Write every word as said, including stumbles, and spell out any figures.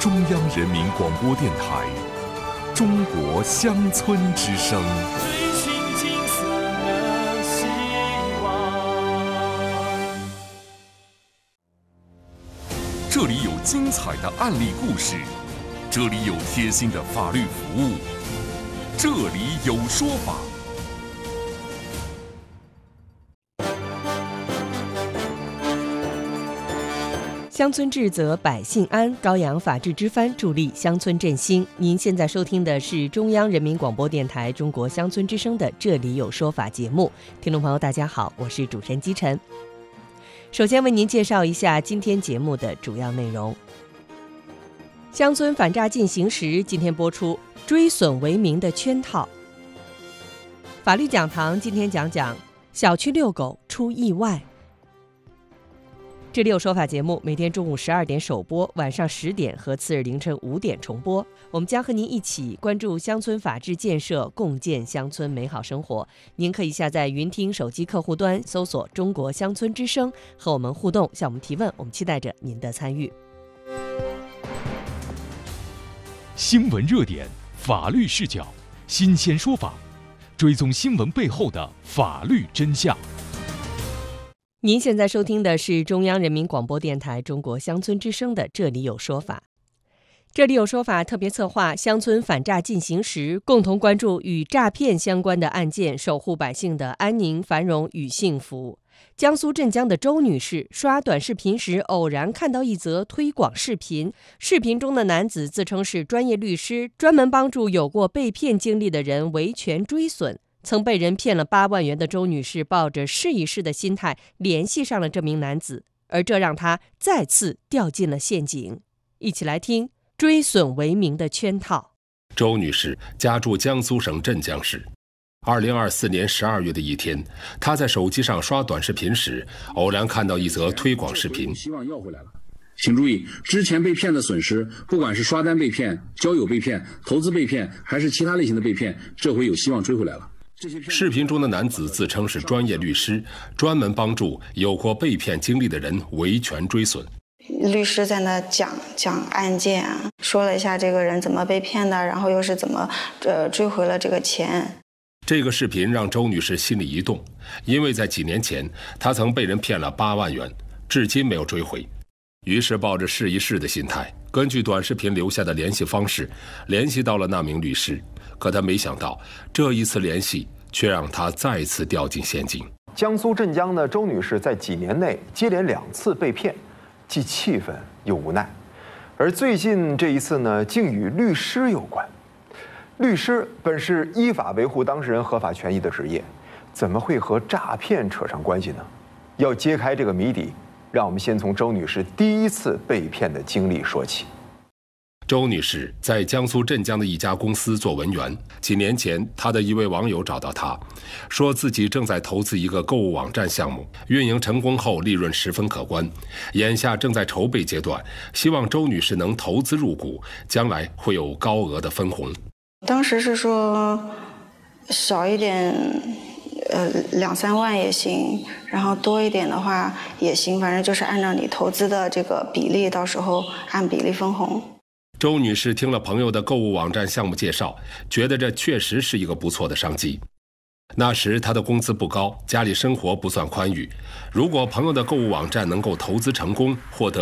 中央人民广播电台中国乡村之声。 追寻金色的希望。 这里有精彩的案例故事，这里有贴心的法律服务，这里有说法。 乡村治则百姓安，高扬法治之帆，助力乡村振兴。您现在收听的是中央人民广播电台中国乡村之声的《这里有说法》节目。听众朋友大家好，我是主持人姬晨。首先为您介绍一下今天节目的主要内容。乡村反诈进行时今天播出，追损为名的圈套。法律讲堂今天讲讲小区遛狗出意外。这里有说法节目每天中午十二点首播，晚上十点和次日凌晨五点重播。我们将和您一起关注乡村法治建设，共建乡村美好生活。您可以下载云听手机客户端，搜索中国乡村之声，和我们互动，向我们提问。我们期待着您的参与。 新闻热点，法律视角，新鲜说法，追踪新闻背后的法律真相。 您现在收听的是中央人民广播电台中国乡村之声的《这里有说法》。这里有说法特别策划乡村反诈进行时，共同关注与诈骗相关的案件，守护百姓的安宁、繁荣与幸福。江苏镇江的周女士刷短视频时，偶然看到一则推广视频，视频中的男子自称是专业律师，专门帮助有过被骗经历的人维权追损。曾被人骗了八万元的周女士，抱着试一试的心态联系上了这名男子，而这让她再次掉进了陷阱。一起来听追损为名的圈套。 周女士家住江苏省镇江市。二零二四年十二月的一天，她在手机上刷短视频时，偶然看到一则推广视频。 希望要回来了。请注意，之前被骗的损失，不管是刷单被骗、交友被骗、投资被骗，还是其他类型的被骗，这回有希望追回来了。 视频中的男子自称是专业律师，专门帮助有过被骗经历的人维权追损。 律师在那讲讲案件啊，说了一下这个人怎么被骗的，然后又是怎么呃追回了这个钱。 这个视频让周女士心里一动，因为在几年前她曾被人骗了八万元，至今没有追回。于是抱着试一试的心态，根据短视频留下的联系方式，联系到了那名律师。可他没想到，这一次联系却让他再次掉进陷阱。 江苏镇江的周女士在几年内接连两次被骗，既气愤又无奈。而最近这一次呢，竟与律师有关。律师本是依法维护当事人合法权益的职业，怎么会和诈骗扯上关系呢？要揭开这个谜底，让我们先从周女士第一次被骗的经历说起。 周女士在江苏镇江的一家公司做文员。几年前，她的一位网友找到她，说自己正在投资一个购物网站项目，运营成功后利润十分可观，眼下正在筹备阶段，希望周女士能投资入股，将来会有高额的分红。 当时是说少一点，呃，两三万也行，然后多一点的话也行，反正就是按照你投资的这个比例，到时候按比例分红。 周女士听了朋友的购物网站项目介绍，觉得这确实是一个不错的商机。那时她的工资不高，家里生活不算宽裕，如果朋友的购物网站能够投资成功，获得